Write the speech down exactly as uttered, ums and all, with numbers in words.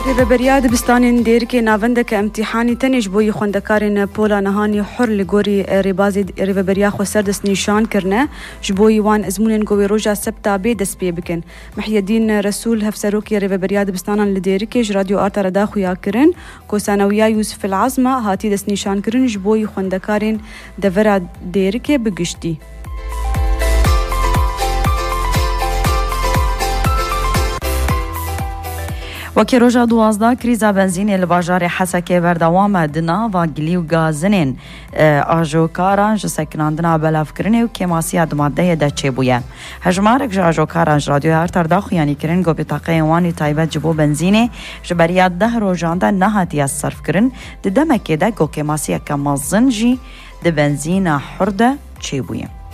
ریوبریا دبستانên Dêrikê navendeke emtîhanî tenê ji bo yî xwendekarên Pola Nihanî hur li gorî rêbazê rêveberiya xwe serdest nîşan kirine ji bo yî wan ezmûnên govê roja sebta bê dest pê bikin. Mihyedîn Resûl hevserokê rêveberiya dibistanan li Dêrikê ji Radyo Arta re daxuya kirin ku Senewiya Yusuf el Azma hatî dest nîşan kirin ji bo yî xwendekarên devera Dêrikê bi giştî. وکی روژا دوازده کریزا بنزین الباجار حسکه بردوام دنا و گلی و گازنین آجوکاران جسکناندنا بلاف کرنه و کماسی دماده ده چه بویه. هجمارک جا آجوکاران رادیو هر ترداخو یعنی کرن گو بطاقه وانی تایبت جبو بنزینه جبریات ده روژان ده نهاتی از صرف کرن ده دمکه ده گو کماسی کمازن جی ده بنزین حرده چه بویه.